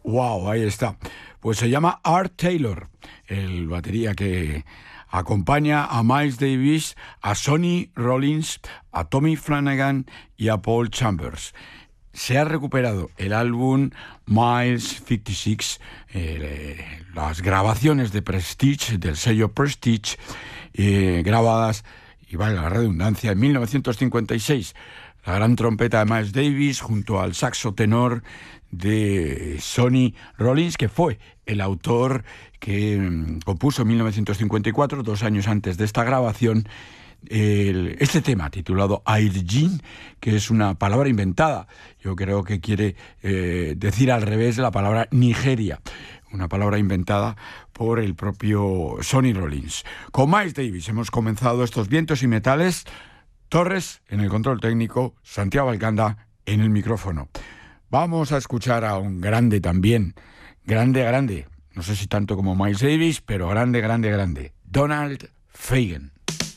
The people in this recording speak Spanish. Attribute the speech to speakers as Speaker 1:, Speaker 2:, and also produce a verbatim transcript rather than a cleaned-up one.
Speaker 1: Wow, ahí está. Pues se llama Art Taylor, el batería que acompaña a Miles Davis, a Sonny Rollins, a Tommy Flanagan y a Paul Chambers. Se ha recuperado el álbum Miles cincuenta y seis, eh, las grabaciones de Prestige, del sello Prestige, eh, grabadas, y valga la redundancia, en mil novecientos cincuenta y seis. La gran trompeta de Miles Davis junto al saxo tenor de Sonny Rollins, que fue el autor que um, compuso en mil novecientos cincuenta y cuatro, dos años antes de esta grabación, el, este tema titulado Airjin, que es una palabra inventada. Yo creo que quiere eh, decir al revés la palabra Nigeria, una palabra inventada por el propio Sonny Rollins. Con Miles Davis hemos comenzado estos vientos y metales. Torres en el control técnico, Santiago Alcanda en el micrófono. Vamos a escuchar a un grande también, grande, grande, no sé si tanto como Miles Davis, pero grande, grande, grande, Donald Fagen.